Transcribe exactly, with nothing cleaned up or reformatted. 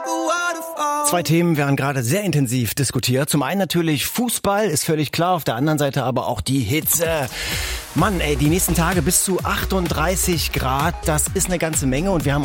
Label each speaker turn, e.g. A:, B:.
A: Zwei Themen werden gerade sehr intensiv diskutiert. Zum einen natürlich Fußball, ist völlig klar. Auf der anderen Seite aber auch die Hitze. Mann, ey, die nächsten Tage bis zu achtunddreißig Grad, das ist eine ganze Menge. Und wir haben